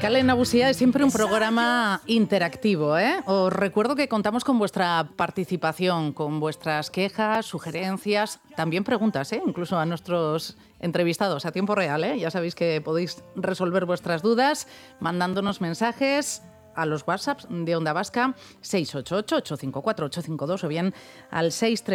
Kale Nagusia es siempre un programa interactivo, ¿eh? Os recuerdo que contamos con vuestra participación, con vuestras quejas, sugerencias, también preguntas, ¿eh? Incluso a nuestros entrevistados a tiempo real, ¿eh? Ya sabéis que podéis resolver vuestras dudas mandándonos mensajes a los WhatsApps de Onda Vasca 688-854-852 o bien al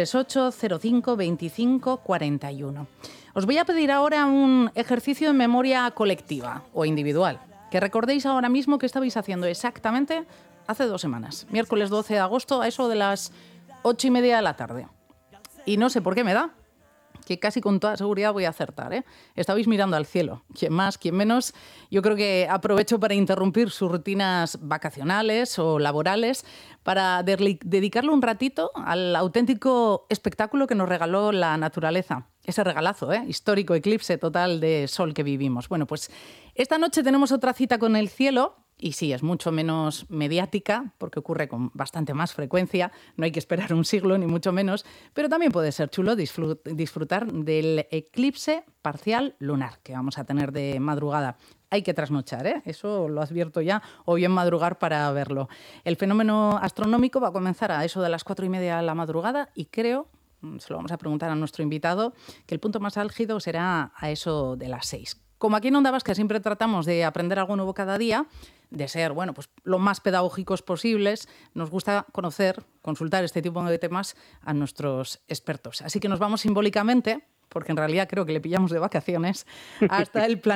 638-05-25-41. Os voy a pedir ahora un ejercicio de memoria colectiva o individual. Que recordéis ahora mismo que estabais haciendo exactamente hace 2 semanas, miércoles 12 de agosto, a eso de las 8:30 de la tarde. Y no sé por qué me da, que casi con toda seguridad voy a acertar, ¿eh? Estabais mirando al cielo, quien más, quien menos. Yo creo que aprovecho para interrumpir sus rutinas vacacionales o laborales para dedicarle un ratito al auténtico espectáculo que nos regaló la naturaleza. Ese regalazo, histórico eclipse total de sol que vivimos. Bueno, pues esta noche tenemos otra cita con el cielo. Y sí, es mucho menos mediática, porque ocurre con bastante más frecuencia. No hay que esperar un siglo, ni mucho menos. Pero también puede ser chulo disfrutar del eclipse parcial lunar que vamos a tener de madrugada. Hay que trasnochar, ¿eh? Eso lo advierto ya, o bien madrugar para verlo. El fenómeno astronómico va a comenzar a eso de las 4:30 de la madrugada y creo, se lo vamos a preguntar a nuestro invitado, que el punto más álgido será a eso de las 6. Como aquí en Onda Vasca siempre tratamos de aprender algo nuevo cada día, de ser, pues lo más pedagógicos posibles, nos gusta consultar este tipo de temas a nuestros expertos. Así que nos vamos simbólicamente, porque en realidad creo que le pillamos de vacaciones, hasta el planeta